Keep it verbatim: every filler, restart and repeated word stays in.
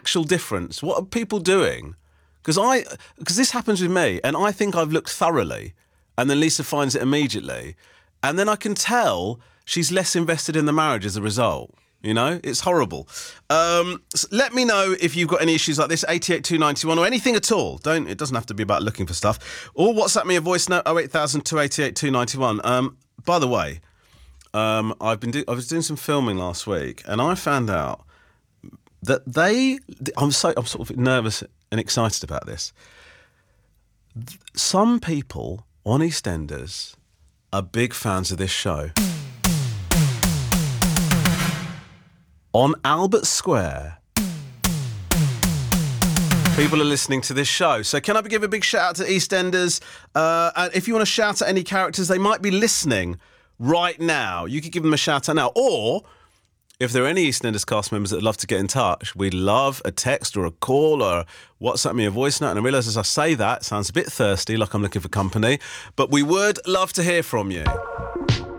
actual difference? What are people doing? Because I, because this happens with me, and I think I've looked thoroughly, and then Lisa finds it immediately, and then I can tell she's less invested in the marriage as a result. You know, it's horrible. Um, so let me know if you've got any issues like this, eight eight two nine one, or anything at all. Don't. It doesn't have to be about looking for stuff. Or WhatsApp me a voice note, oh eight thousand, two eight eight, two nine one. Um, by the way, um, I've been do- I was doing some filming last week, and I found out that they... I'm, so, I'm sort of nervous and excited about this. Some people on EastEnders are big fans of this show. On Albert Square, people are listening to this show. So can I give a big shout out to EastEnders? Uh, and if you want to shout at any characters, they might be listening right now. You could give them a shout out now. Or if there are any EastEnders cast members that would love to get in touch, we'd love a text or a call or WhatsApp me a voice note. And I realise as I say that, it sounds a bit thirsty, like I'm looking for company. But we would love to hear from you.